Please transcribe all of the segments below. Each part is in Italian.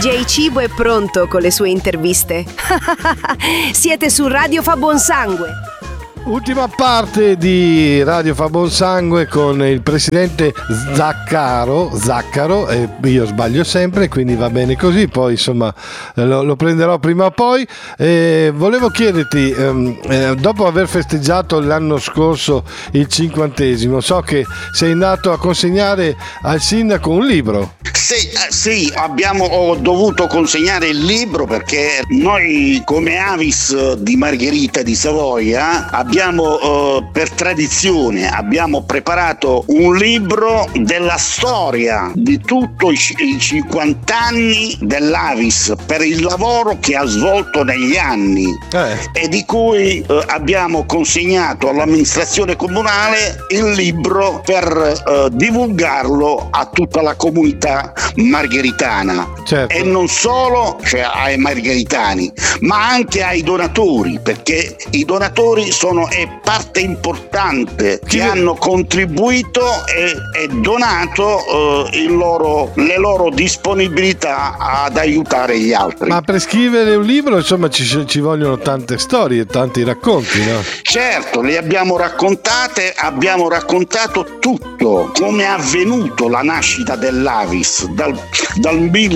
DJ Cibo è pronto con le sue interviste. Siete su Radio Fa Buon Sangue. Ultima parte di Radio Fa Buon Sangue con il presidente Zaccaro, io sbaglio sempre, quindi va bene così, poi insomma lo prenderò prima o poi. Volevo chiederti, dopo aver festeggiato l'anno scorso il 50°, so che sei andato a consegnare al sindaco un libro. Sì, ho dovuto consegnare il libro perché noi come Avis di Margherita di Savoia abbiamo per tradizione preparato un libro della storia di tutti i 50 anni dell'Avis per il lavoro che ha svolto negli anni e di cui abbiamo consegnato all'amministrazione comunale il libro per divulgarlo a tutta la comunità margheritana. Certo. E non solo ai margheritani ma anche ai donatori, perché i donatori è parte importante che hanno contribuito e donato le loro disponibilità ad aiutare gli altri. Ma per scrivere un libro insomma ci vogliono tante storie, tanti racconti, no? Certo, le abbiamo raccontate, abbiamo raccontato tutto, come è avvenuto la nascita dell'Avis dal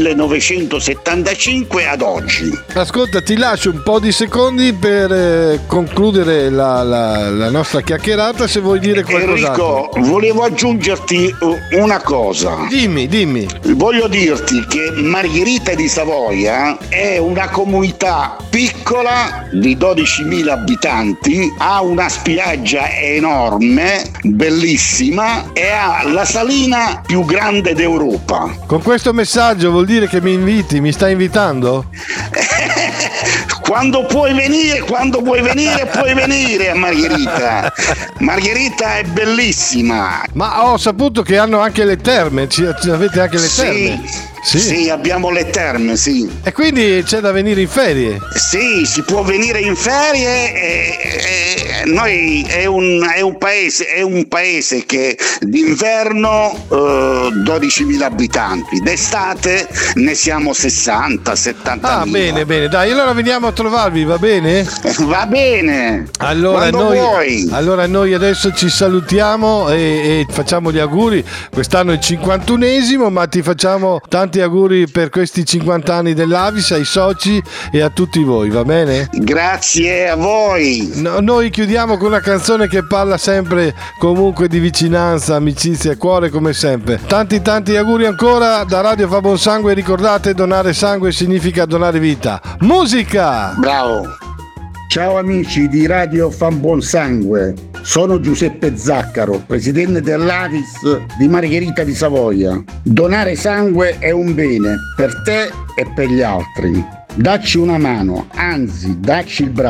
1975 ad oggi. Ascolta, ti lascio un po' di secondi per concludere la nostra chiacchierata, se vuoi dire qualcos'altro. Enrico, volevo aggiungerti una cosa. Dimmi. Voglio dirti che Margherita di Savoia è una comunità piccola di 12.000 abitanti, ha una spiaggia enorme, bellissima, e ha la salina più grande d'Europa. Con questo messaggio vuol dire che mi stai invitando? Quando puoi venire puoi venire a Margherita. Margherita è bellissima. Ma ho saputo che hanno anche le terme, avete anche le terme? Sì, abbiamo le terme, sì. E quindi c'è da venire in ferie? Sì, si può venire in ferie e noi è un paese che d'inverno 12.000 abitanti, d'estate ne siamo 60-70.000. Ah, bene, dai, allora veniamo a trovarvi, va bene? Va bene. Allora noi adesso ci salutiamo e facciamo gli auguri. Quest'anno è il 51esimo, ma ti facciamo tanti auguri per questi 50 anni dell'Avis, ai soci e a tutti voi, va bene? Grazie a voi. Noi chiudiamo con una canzone che parla sempre comunque di vicinanza, amicizia e cuore, come sempre. Tanti auguri ancora da Radio Fa Buon Sangue. Ricordate, donare sangue significa donare vita. Musica! Bravo! Ciao amici di Radio Fa Buon Sangue, sono Giuseppe Zaccaro, presidente dell'Avis di Margherita di Savoia. Donare sangue è un bene per te e per gli altri. Dacci una mano, anzi dacci il braccio.